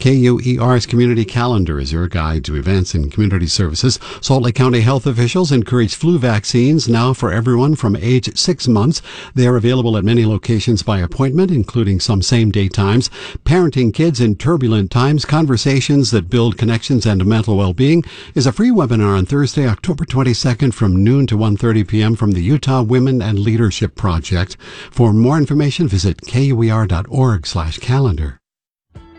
KUER's Community Calendar is your guide to events and community services. Salt Lake County health officials encourage flu vaccines now for everyone from age 6 months. They are available at many locations by appointment, including some same-day times. Parenting Kids in Turbulent Times, Conversations that Build Connections and Mental Well-Being is a free webinar on Thursday, October 22nd from noon to 1:30 p.m. from the Utah Women and Leadership Project. For more information, visit KUER.org/calendar.